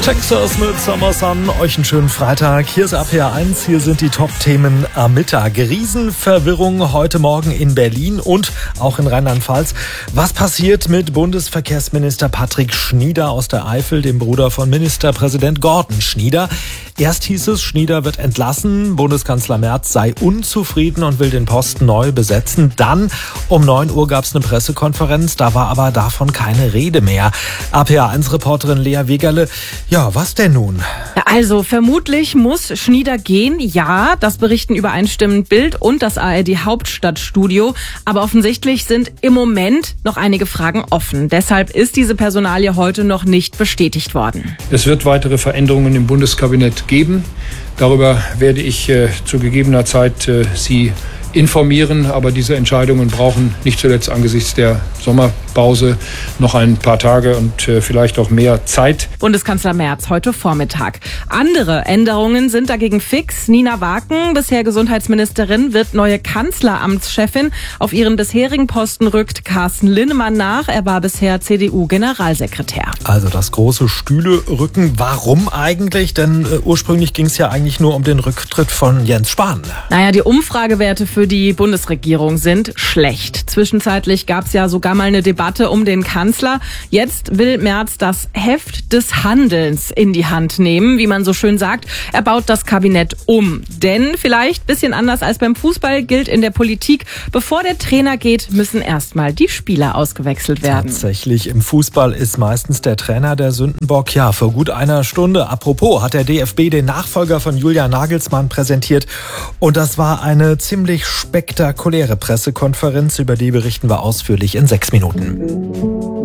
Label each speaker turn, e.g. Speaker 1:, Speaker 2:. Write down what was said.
Speaker 1: Texas mit Summer Sun. Euch einen schönen Freitag. Hier ist RPR1. Hier sind die Top-Themen am Mittag. Riesenverwirrung heute Morgen in Berlin und auch in Rheinland-Pfalz. Was passiert mit Bundesverkehrsminister Patrick Schnieder aus der Eifel, dem Bruder von Ministerpräsident Gordon Schnieder? Erst hieß es, Schnieder wird entlassen. Bundeskanzler Merz sei unzufrieden und will den Posten neu besetzen. Dann um 9 Uhr gab es eine Pressekonferenz. Da war aber davon keine Rede mehr. RPR1-Reporterin Lea Wegerle. Ja, was denn nun?
Speaker 2: Also vermutlich muss Schnieder gehen. Ja, das berichten übereinstimmend Bild und das ARD Hauptstadtstudio. Aber offensichtlich sind im Moment noch einige Fragen offen. Deshalb ist diese Personalie heute noch nicht bestätigt worden.
Speaker 3: Es wird weitere Veränderungen im Bundeskabinett geben. Darüber werde ich zu gegebener Zeit Sie informieren, aber diese Entscheidungen brauchen nicht zuletzt angesichts der Sommerpause noch ein paar Tage und vielleicht auch mehr Zeit.
Speaker 2: Bundeskanzler Merz heute Vormittag. Andere Änderungen sind dagegen fix. Nina Waken, bisher Gesundheitsministerin, wird neue Kanzleramtschefin. Auf ihren bisherigen Posten rückt Carsten Linnemann nach. Er war bisher CDU-Generalsekretär.
Speaker 1: Also das große Stühle-Rücken. Warum eigentlich? Denn ursprünglich ging es ja eigentlich nur um den Rücktritt von Jens Spahn.
Speaker 2: Naja, die Umfragewerte für die Bundesregierung sind schlecht. Zwischenzeitlich gab es ja sogar mal eine Debatte um den Kanzler. Jetzt will Merz das Heft des Handelns in die Hand nehmen, wie man so schön sagt. Er baut das Kabinett um. Denn vielleicht bisschen anders als beim Fußball gilt in der Politik, bevor der Trainer geht, müssen erstmal die Spieler ausgewechselt werden.
Speaker 1: Tatsächlich, im Fußball ist meistens der Trainer der Sündenbock. Ja, vor gut einer Stunde, apropos, hat der DFB den Nachfolger von Julian Nagelsmann präsentiert. Und das war eine ziemlich spektakuläre Pressekonferenz, über die berichten wir ausführlich in 6 Minuten.